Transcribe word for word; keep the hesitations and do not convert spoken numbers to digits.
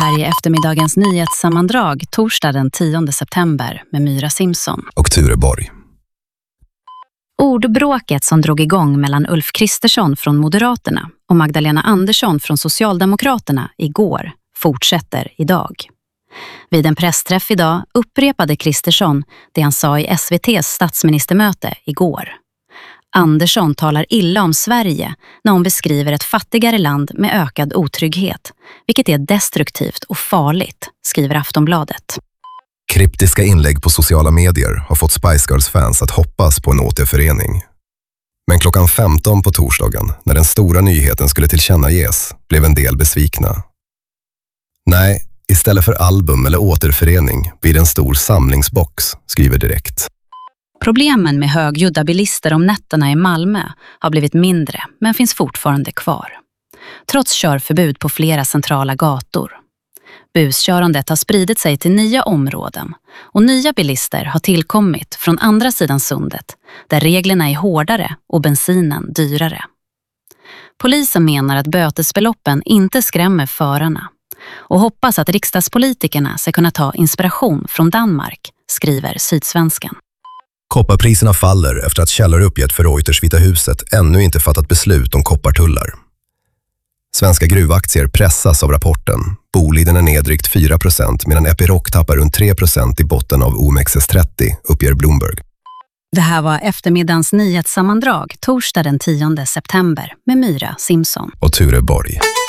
här är eftermiddagens nyhetssammandrag torsdag den tionde september med Myra Simpson och Ture Borg. Ordbråket som drog igång mellan Ulf Kristersson från Moderaterna och Magdalena Andersson från Socialdemokraterna igår fortsätter idag. Vid en pressträff idag upprepade Kristersson det han sa i S V T:s statsministermöte igår. Andersson talar illa om Sverige när hon beskriver ett fattigare land med ökad otrygghet, vilket är destruktivt och farligt, skriver Aftonbladet. Kryptiska inlägg på sociala medier har fått Spice Girls-fans att hoppas på en återförening. Men klockan femton på torsdagen, när den stora nyheten skulle tillkännages, blev en del besvikna. Nej, istället för album eller återförening blir det en stor samlingsbox, skriver Direkt. Problemen med högljudda bilister om nätterna i Malmö har blivit mindre, men finns fortfarande kvar. Trots körförbud på flera centrala gator. Buskörandet har spridit sig till nya områden och nya bilister har tillkommit från andra sidan sundet, där reglerna är hårdare och bensinen dyrare. Polisen menar att bötesbeloppen inte skrämmer förarna och hoppas att riksdagspolitikerna ska kunna ta inspiration från Danmark, skriver Sydsvenskan. Kopparpriserna faller efter att källare uppgett för Reuters Vita huset ännu inte fattat beslut om koppartullar. Svenska gruvaktier pressas av rapporten. Boliden är ner drygt fyra procent medan Epiroc tappar runt tre procent i botten av O M X S trettio, uppger Bloomberg. Det här var eftermiddagens nyhetssammandrag torsdag den tionde september med Myra Simpson och Ture Borg.